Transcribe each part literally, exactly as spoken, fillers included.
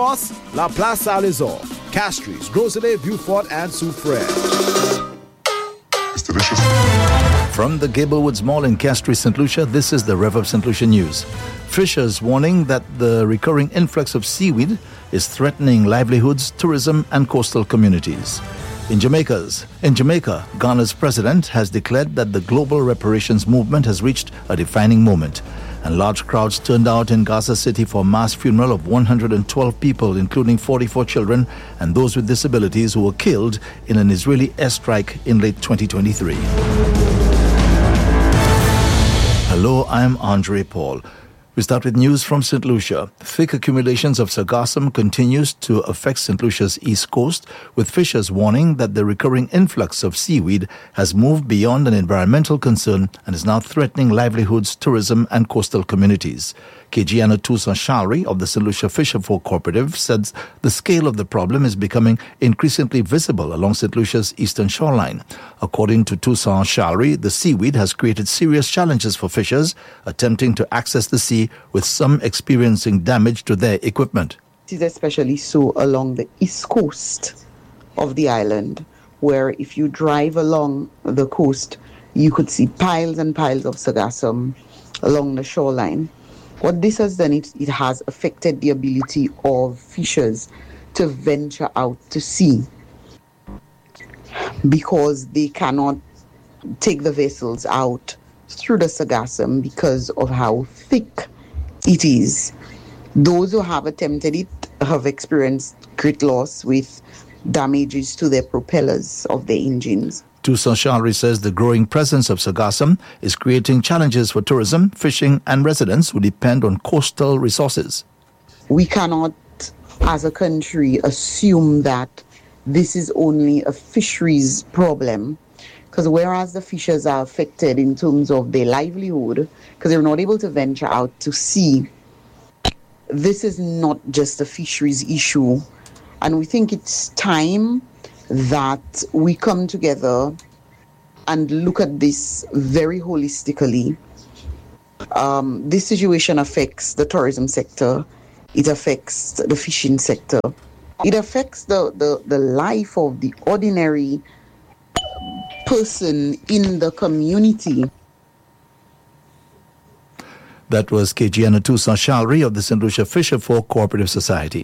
La Place Saint-Lazare, Castries, Rosalie, Beaufort, and Soufrière. It's delicious. From the Gablewoods Mall in Castries, Saint Lucia, this is the Rev of Saint Lucia News. Fishers warning that the recurring influx of seaweed is threatening livelihoods, tourism, and coastal communities. In Jamaica's, in Jamaica, Ghana's president has declared that the global reparations movement has reached a defining moment, and large crowds turned out in Gaza City for a mass funeral of one hundred twelve people, including forty-four children and those with disabilities who were killed in an Israeli airstrike in late twenty twenty-three. Hello, I'm Andre Paul. We start with news from Saint Lucia. Thick accumulations of sargassum continues to affect Saint Lucia's east coast, with fishers warning that the recurring influx of seaweed has moved beyond an environmental concern and is now threatening livelihoods, tourism, and coastal communities. Kejiana Toussaint Shalry of the Saint Lucia Fisherfolk Cooperative says the scale of the problem is becoming increasingly visible along Saint Lucia's eastern shoreline. According to Toussaint Shalry, the seaweed has created serious challenges for fishers attempting to access the sea, with some experiencing damage to their equipment. It is especially so along the east coast of the island, where if you drive along the coast, you could see piles and piles of sargassum along the shoreline. What this has done, it, it has affected the ability of fishers to venture out to sea because they cannot take the vessels out through the sargassum because of how thick it is. Those who have attempted it have experienced great loss with damages to their propellers of their engines. Toussaint Shalry says the growing presence of sargassum is creating challenges for tourism, fishing, and residents who depend on coastal resources. We cannot, as a country, assume that this is only a fisheries problem, because whereas the fishers are affected in terms of their livelihood, because they're not able to venture out to sea, this is not just a fisheries issue. And we think it's time that we come together and look at this very holistically. Um, this situation affects the tourism sector. It affects the fishing sector. It affects the, the, the life of the ordinary person in the community. That was Kejiana Toussaint Shalry of the Saint Lucia Fisherfolk Cooperative Society.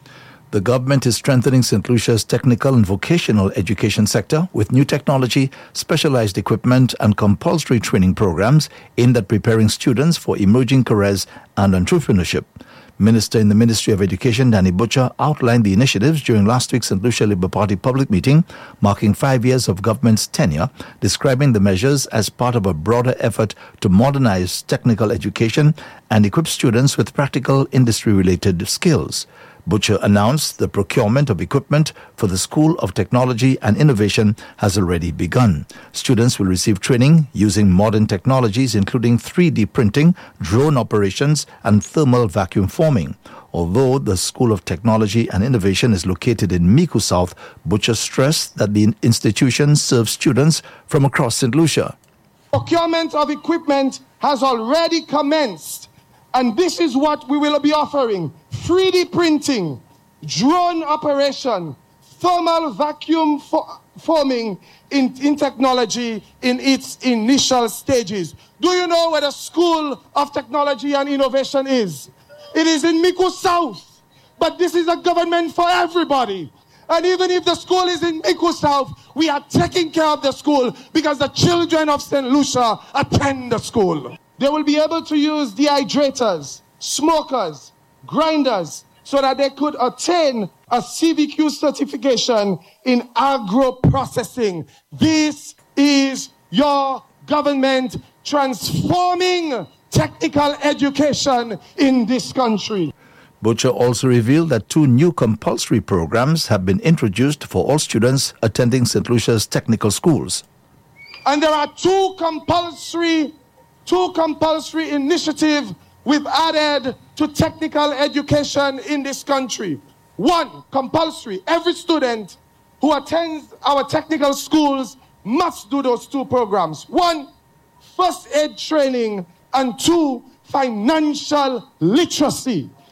The government is strengthening Saint Lucia's technical and vocational education sector with new technology, specialized equipment, and compulsory training programs aimed at preparing students for emerging careers and entrepreneurship. Minister in the Ministry of Education, Danny Butcher, outlined the initiatives during last week's Saint Lucia Labour Party public meeting, marking five years of government's tenure, describing the measures as part of a broader effort to modernize technical education and equip students with practical industry-related skills. Butcher announced the procurement of equipment for the School of Technology and Innovation has already begun. Students will receive training using modern technologies, including three D printing, drone operations, and thermal vacuum forming. Although the School of Technology and Innovation is located in Micoud South, Butcher stressed that the institution serves students from across Saint Lucia. Procurement of equipment has already commenced, and this is what we will be offering: three D printing, drone operation, thermal vacuum fo- forming in, in technology in its initial stages. Do you know where the School of Technology and Innovation is? It is in Micoud South, but this is a government for everybody. And even if the school is in Micoud South, we are taking care of the school because the children of Saint Lucia attend the school. They will be able to use dehydrators, smokers, grinders, so that they could attain a C V Q certification in agro-processing. This is your government transforming technical education in this country. Butcher also revealed that two new compulsory programs have been introduced for all students attending Saint Lucia's technical schools. And there are two compulsory, two compulsory initiatives we've added to technical education in this country. One, compulsory. Every student who attends our technical schools must do those two programs. One, first aid training, and two, financial literacy.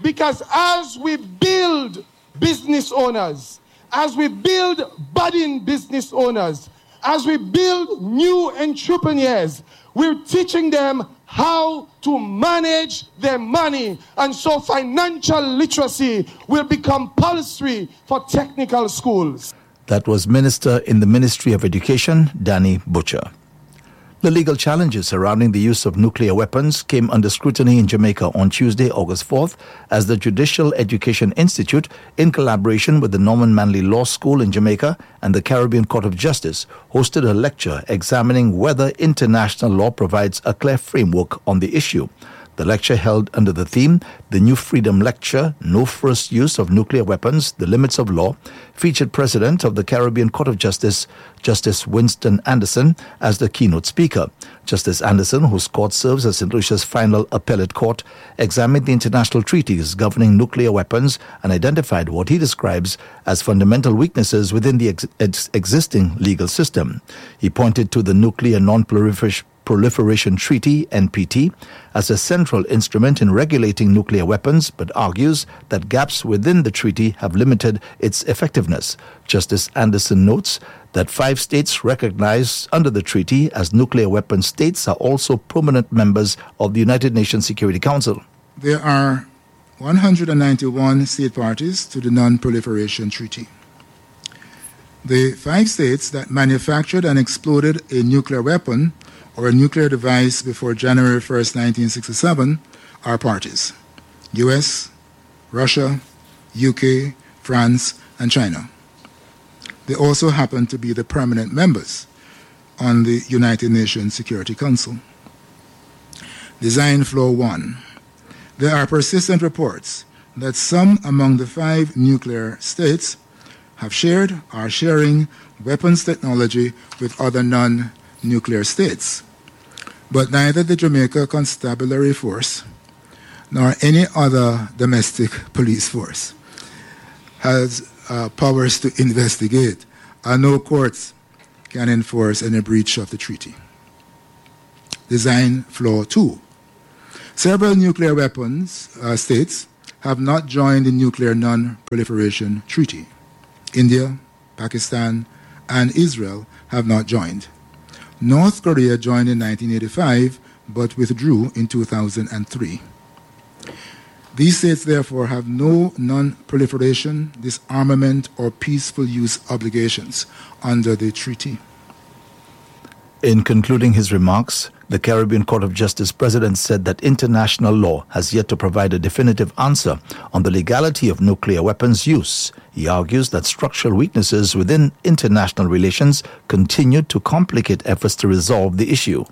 Because as we build business owners, as we build budding business owners, as we build new entrepreneurs, we're teaching them how to manage their money. And so financial literacy will become compulsory for technical schools. That was Minister in the Ministry of Education, Danny Butcher. The legal challenges surrounding the use of nuclear weapons came under scrutiny in Jamaica on Tuesday, August fourth, as the Judicial Education Institute, in collaboration with the Norman Manley Law School in Jamaica and the Caribbean Court of Justice, hosted a lecture examining whether international law provides a clear framework on the issue. The lecture, held under the theme, The New Freedom Lecture, No First Use of Nuclear Weapons, The Limits of Law, featured President of the Caribbean Court of Justice, Justice Winston Anderson, as the keynote speaker. Justice Anderson, whose court serves as Saint Lucia's final appellate court, examined the international treaties governing nuclear weapons and identified what he describes as fundamental weaknesses within the ex- ex- existing legal system. He pointed to the Nuclear Non-Proliferation Proliferation Treaty, N P T, as a central instrument in regulating nuclear weapons, but argues that gaps within the treaty have limited its effectiveness. Justice Anderson notes that five states recognized under the treaty as nuclear weapon states are also permanent members of the United Nations Security Council. There are one hundred ninety-one state parties to the Non-Proliferation Treaty. The five states that manufactured and exploded a nuclear weapon or a nuclear device before January first, nineteen sixty-seven, are parties: U S, Russia, U K, France, and China. They also happen to be the permanent members on the United Nations Security Council. Design flaw one. There are persistent reports that some among the five nuclear states have shared or are sharing weapons technology with other non-nuclear states. But neither the Jamaica Constabulary Force nor any other domestic police force has uh, powers to investigate, and no courts can enforce any breach of the treaty. Design flaw two. Several nuclear weapons uh, states have not joined the Nuclear Non-Proliferation Treaty. India, Pakistan, and Israel have not joined. North Korea joined in nineteen eighty-five, but withdrew in two thousand three. These states, therefore, have no non-proliferation, disarmament, or peaceful use obligations under the treaty. In concluding his remarks, the Caribbean Court of Justice President said that international law has yet to provide a definitive answer on the legality of nuclear weapons use. He argues that structural weaknesses within international relations continue to complicate efforts to resolve the issue.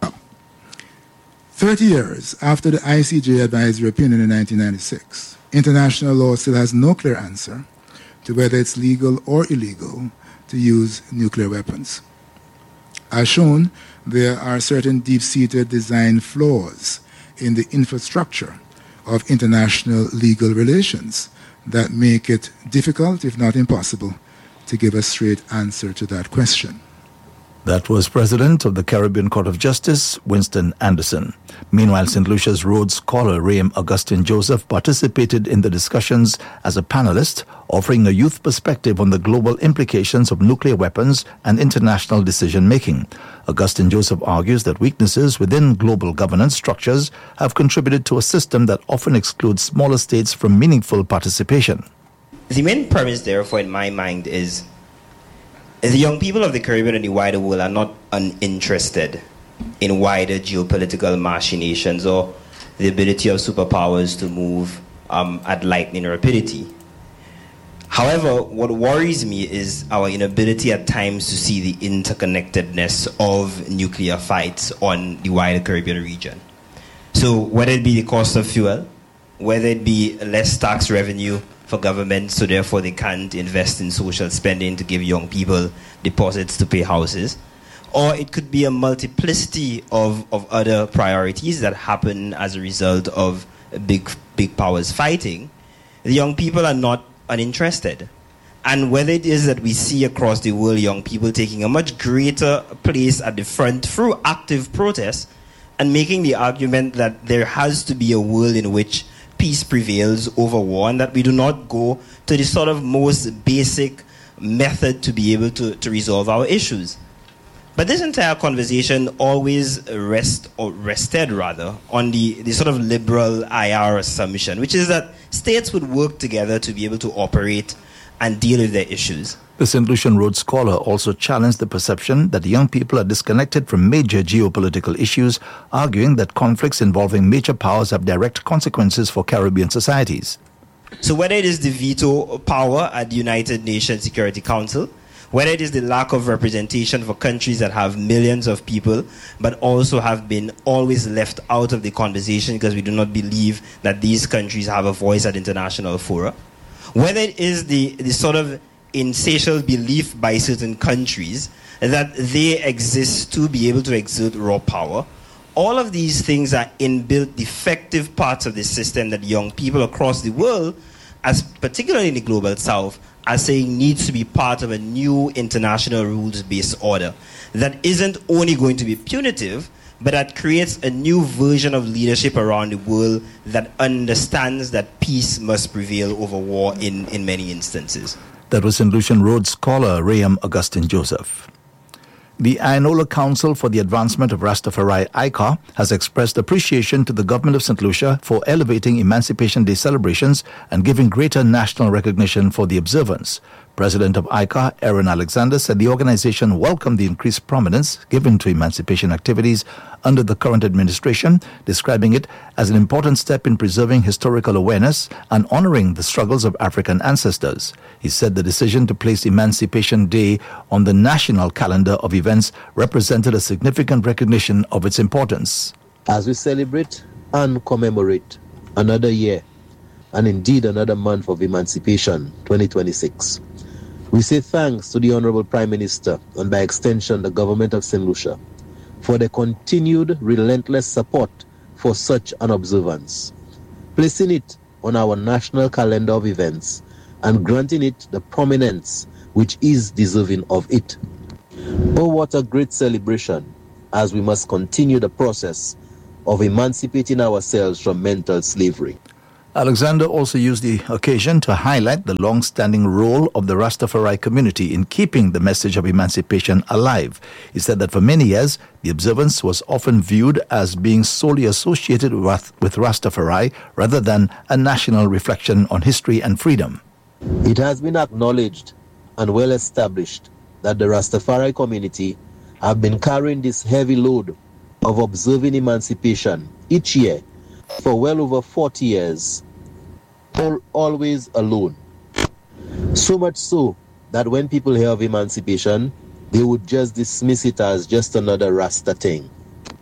Thirty years after the I C J advisory opinion in nineteen ninety-six, international law still has no clear answer to whether it's legal or illegal to use nuclear weapons. As shown, there are certain deep-seated design flaws in the infrastructure of international legal relations that make it difficult, if not impossible, to give a straight answer to that question. That was President of the Caribbean Court of Justice, Winston Anderson. Meanwhile, Saint Lucia's Rhodes Scholar Raym Augustine Joseph participated in the discussions as a panelist, offering a youth perspective on the global implications of nuclear weapons and international decision-making. Augustine Joseph argues that weaknesses within global governance structures have contributed to a system that often excludes smaller states from meaningful participation. The main premise, therefore, in my mind is the young people of the Caribbean and the wider world are not uninterested in wider geopolitical machinations or the ability of superpowers to move um, at lightning rapidity. However, what worries me is our inability at times to see the interconnectedness of nuclear fights on the wider Caribbean region. So whether it be the cost of fuel, whether it be less tax revenue for government, so therefore they can't invest in social spending to give young people deposits to pay houses, or it could be a multiplicity of, of other priorities that happen as a result of big, big powers fighting. The young people are not uninterested. And whether it is that we see across the world young people taking a much greater place at the front through active protest and making the argument that there has to be a world in which peace prevails over war, and that we do not go to the sort of most basic method to be able to, to resolve our issues. But this entire conversation always rest or rested rather on the, the sort of liberal I R assumption, which is that states would work together to be able to operate and deal with their issues. The Saint Lucian Rhodes scholar also challenged the perception that young people are disconnected from major geopolitical issues, arguing that conflicts involving major powers have direct consequences for Caribbean societies. So whether it is the veto power at the United Nations Security Council, whether it is the lack of representation for countries that have millions of people, but also have been always left out of the conversation because we do not believe that these countries have a voice at international fora, whether it is the, the sort of insatiable belief by certain countries that they exist to be able to exert raw power, all of these things are inbuilt defective parts of the system that young people across the world, as particularly in the global south, are saying needs to be part of a new international rules-based order that isn't only going to be punitive, but that creates a new version of leadership around the world that understands that peace must prevail over war in, in many instances. That was Saint Lucian Rhodes scholar Rayam Augustine Joseph. The Ayanola Council for the Advancement of Rastafari, I C A, has expressed appreciation to the government of Saint Lucia for elevating Emancipation Day celebrations and giving greater national recognition for the observance. President of I C A, Aaron Alexander, said the organization welcomed the increased prominence given to emancipation activities under the current administration, describing it as an important step in preserving historical awareness and honoring the struggles of African ancestors. He said the decision to place Emancipation Day on the national calendar of events represented a significant recognition of its importance. As we celebrate and commemorate another year, and indeed another month of emancipation, twenty twenty-six, we say thanks to the Honorable Prime Minister and by extension the government of Saint Lucia for the continued relentless support for such an observance, placing it on our national calendar of events and granting it the prominence which is deserving of it. Oh, what a great celebration as we must continue the process of emancipating ourselves from mental slavery. Alexander also used the occasion to highlight the long-standing role of the Rastafari community in keeping the message of emancipation alive. He said that for many years, the observance was often viewed as being solely associated with, with Rastafari rather than a national reflection on history and freedom. It has been acknowledged and well established that the Rastafari community have been carrying this heavy load of observing emancipation each year for well over forty years, all, always alone. So much so that when people hear of emancipation, they would just dismiss it as just another Rasta thing.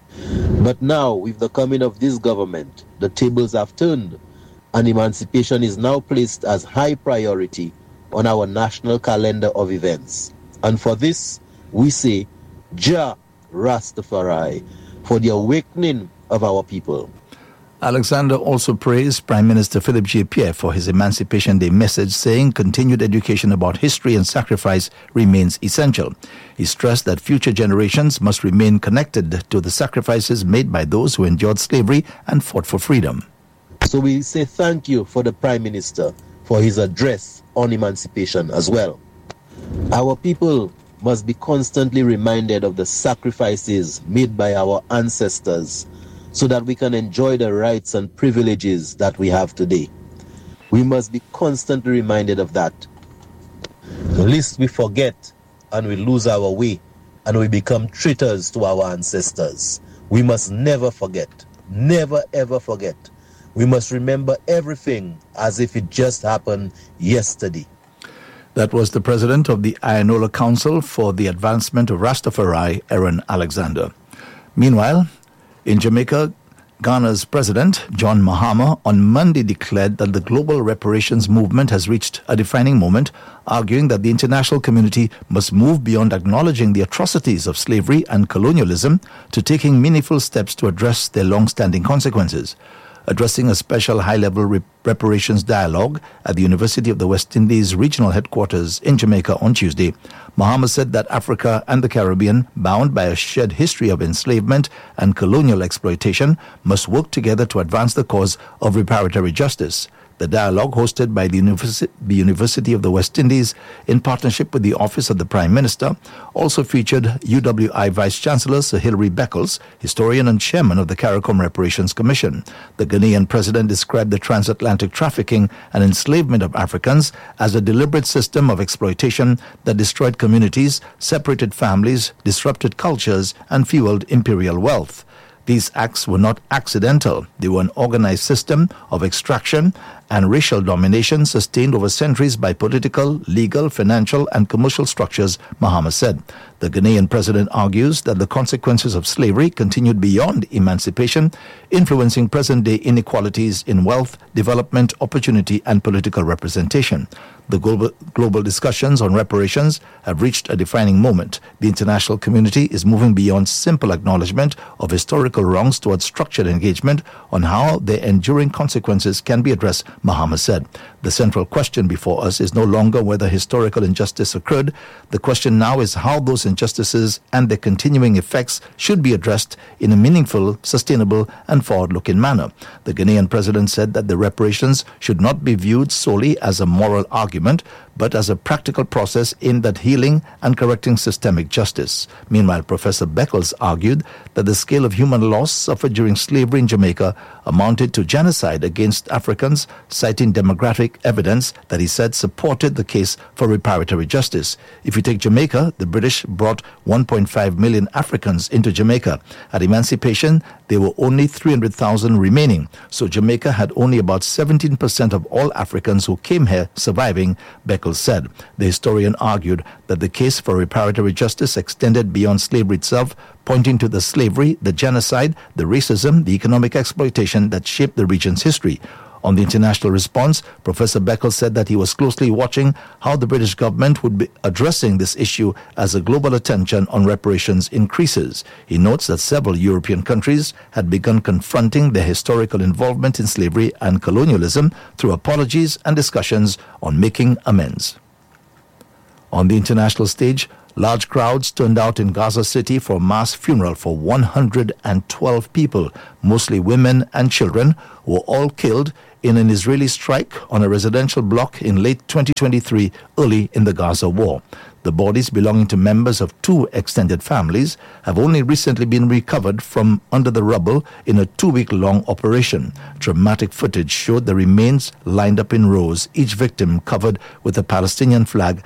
But now, with the coming of this government, the tables have turned, and emancipation is now placed as high priority on our national calendar of events. And for this, we say, Jah Rastafari, for the awakening of our people. Alexander also praised Prime Minister Philip J. Pierre for his Emancipation Day message, saying continued education about history and sacrifice remains essential. He stressed that future generations must remain connected to the sacrifices made by those who endured slavery and fought for freedom. So we say thank you for the Prime Minister for his address on emancipation as well. Our people must be constantly reminded of the sacrifices made by our ancestors so that we can enjoy the rights and privileges that we have today. We must be constantly reminded of that. Lest we forget and we lose our way and we become traitors to our ancestors. We must never forget, never ever forget. We must remember everything as if it just happened yesterday. That was the president of the Ayanola Council for the Advancement of Rastafari, Aaron Alexander. Meanwhile, in Jamaica, Ghana's president, John Mahama, on Monday declared that the global reparations movement has reached a defining moment, arguing that the international community must move beyond acknowledging the atrocities of slavery and colonialism to taking meaningful steps to address their long-standing consequences. Addressing a special high-level rep- reparations dialogue at the University of the West Indies regional headquarters in Jamaica on Tuesday, Mohammed said that Africa and the Caribbean, bound by a shared history of enslavement and colonial exploitation, must work together to advance the cause of reparatory justice. The dialogue, hosted by the, Universi- the University of the West Indies in partnership with the Office of the Prime Minister, also featured U W I Vice-Chancellor Sir Hilary Beckles, historian and chairman of the CARICOM Reparations Commission. The Ghanaian president described the transatlantic trafficking and enslavement of Africans as a deliberate system of exploitation that destroyed communities, separated families, disrupted cultures, and fueled imperial wealth. These acts were not accidental. They were an organized system of extraction and racial domination sustained over centuries by political, legal, financial, and commercial structures, Mohammed said. The Ghanaian president argues that the consequences of slavery continued beyond emancipation, influencing present-day inequalities in wealth, development, opportunity, and political representation. The global, global discussions on reparations have reached a defining moment. The international community is moving beyond simple acknowledgement of historical wrongs towards structured engagement on how their enduring consequences can be addressed, Mohammed said. The central question before us is no longer whether historical injustice occurred. The question now is how those injustices and their continuing effects should be addressed in a meaningful, sustainable, and forward-looking manner. The Ghanaian president said that the reparations should not be viewed solely as a moral argument, but as a practical process aimed at healing and correcting systemic justice. Meanwhile, Professor Beckles argued that the scale of human loss suffered during slavery in Jamaica amounted to genocide against Africans, citing demographic evidence that he said supported the case for reparatory justice. If you take Jamaica, the British brought one point five million Africans into Jamaica. At emancipation, there were only three hundred thousand remaining, so Jamaica had only about seventeen percent of all Africans who came here surviving, Beckles said. The historian argued that the case for reparatory justice extended beyond slavery itself, pointing to the slavery, the genocide, the racism, the economic exploitation that shaped the region's history. On the international response, Professor Beckles said that he was closely watching how the British government would be addressing this issue as the global attention on reparations increases. He notes that several European countries had begun confronting their historical involvement in slavery and colonialism through apologies and discussions on making amends. On the international stage, large crowds turned out in Gaza City for a mass funeral for one hundred twelve people, mostly women and children, who were all killed in an Israeli strike on a residential block in late twenty twenty-three, early in the Gaza war. The bodies belonging to members of two extended families have only recently been recovered from under the rubble in a two-week-long operation. Dramatic footage showed the remains lined up in rows, each victim covered with a Palestinian flag